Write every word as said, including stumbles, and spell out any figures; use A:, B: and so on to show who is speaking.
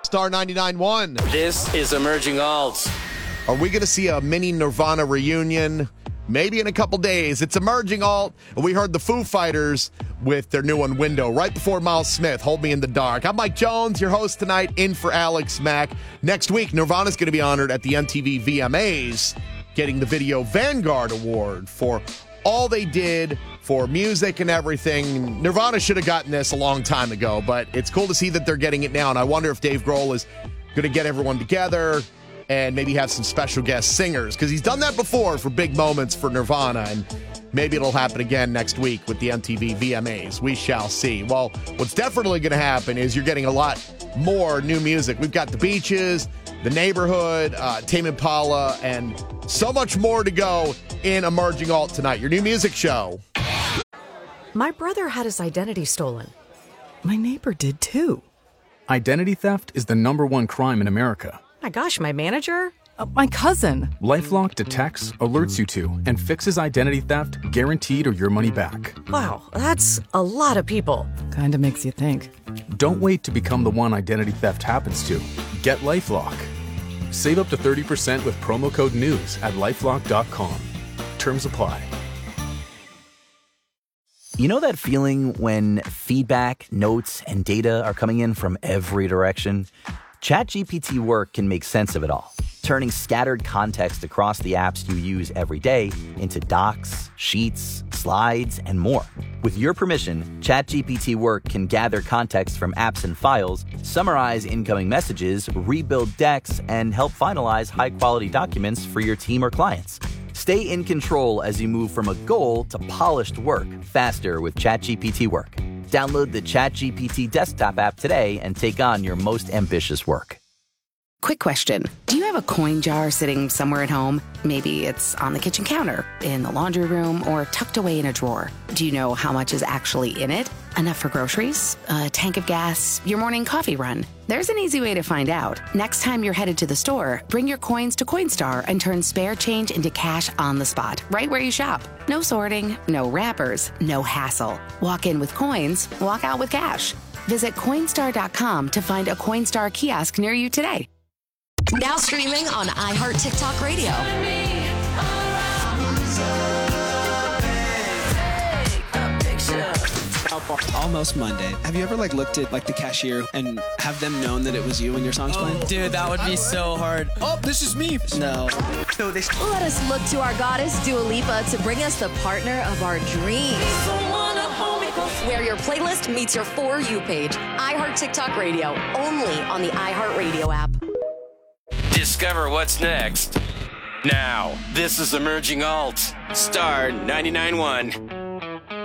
A: Star ninety-nine point one.
B: This is Emerging Alt.
A: Are we going to see a mini Nirvana reunion? Maybe in a couple days. It's Emerging Alt. We heard the Foo Fighters with their new one, Window, right before Miles Smith, Hold Me in the Dark. I'm Mike Jones, your host tonight, in for Alex Mack. Next week, Nirvana's going to be honored at the M T V V M As, getting the Video Vanguard Award for all they did for music and everything. Nirvana should have gotten this a long time ago, but it's cool to see that they're getting it now, and I wonder if Dave Grohl is going to get everyone together and maybe have some special guest singers, because he's done that before for big moments for Nirvana, and maybe it'll happen again next week with the M T V V M As. We shall see. Well, what's definitely going to happen is you're getting a lot more new music. We've got The Beaches, The Neighborhood, uh, Tame Impala, and so much more to go in Emerging Alt tonight, your new music show.
C: My brother had his identity stolen. My neighbor did too.
D: Identity theft is the number one crime in America.
C: My gosh, my manager? Uh, my cousin.
D: LifeLock detects, alerts you to, and fixes identity theft guaranteed or your money back.
C: Wow, that's a lot of people. Kinda makes you think.
D: Don't wait to become the one identity theft happens to. Get LifeLock. Save up to thirty percent with promo code NEWS at lifelock dot com. Terms apply.
E: You know that feeling when feedback, notes, and data are coming in from every direction? ChatGPT Work can make sense of it all, turning scattered context across the apps you use every day into docs, sheets, slides, and more. With your permission, ChatGPT Work can gather context from apps and files, summarize incoming messages, rebuild decks, and help finalize high-quality documents for your team or clients. Stay in control as you move from a goal to polished work faster with ChatGPT Work. Download the ChatGPT desktop app today and take on your most ambitious work.
F: Quick question. Do you have a coin jar sitting somewhere at home? Maybe it's on the kitchen counter, in the laundry room, or tucked away in a drawer. Do you know how much is actually in it? Enough for groceries, a tank of gas, your morning coffee run? There's an easy way to find out. Next time you're headed to the store, bring your coins to Coinstar and turn spare change into cash on the spot, right where you shop. No sorting, no wrappers, no hassle. Walk in with coins, walk out with cash. Visit Coinstar dot com to find a Coinstar kiosk near you today.
G: Now streaming on iHeart TikTok Radio.
H: Almost Monday. Have you ever like looked at like the cashier and have them known that it was you when your song's playing?
I: Dude, that would be so hard.
H: Oh, this is me. No.
I: So they...
J: Let us look to our goddess Dua Lipa to bring us the partner of our dreams. Where your playlist meets your For You page. iHeart TikTok Radio, only on the iHeart Radio app.
B: Discover what's next. Now, this is Emerging Alt. Star ninety-nine point one.